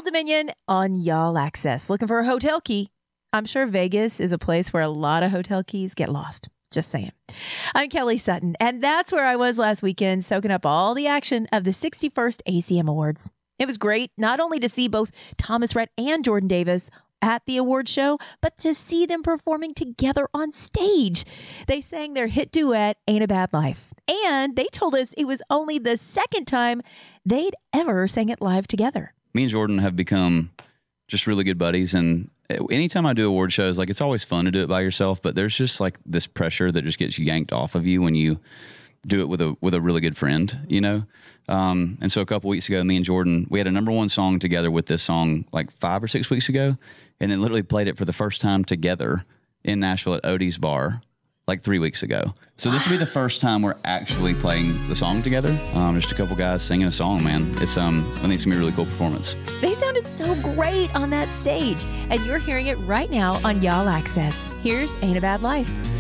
Dominion on Y'all Access. Looking for a hotel key? I'm sure Vegas is a place where a lot of hotel keys get lost. Just saying. I'm Kelly Sutton, and that's where I was last weekend, soaking up all the action of the 61st ACM Awards. It was great not only to see both Thomas Rhett and Jordan Davis at the award show, but to see them performing together on stage. They sang their hit duet, Ain't a Bad Life. And they told us it was only the second time they'd ever sang it live together. Me and Jordan have become just really good buddies. And anytime I do award shows, like, it's always fun to do it by yourself, but there's just like this pressure that just gets yanked off of you when you do it with a really good friend, you know? And so a couple weeks ago, me and Jordan, we had a number one song together with this song like 5 or 6 weeks ago, and then literally played it for the first time together in Nashville at Odie's Bar like 3 weeks ago. So this will be the first time we're actually playing the song together. Just a couple guys singing a song, man. It's I think it's gonna be a really cool performance. They sounded so great on that stage, and you're hearing it right now on Y'all Access. Here's Ain't a Bad Life.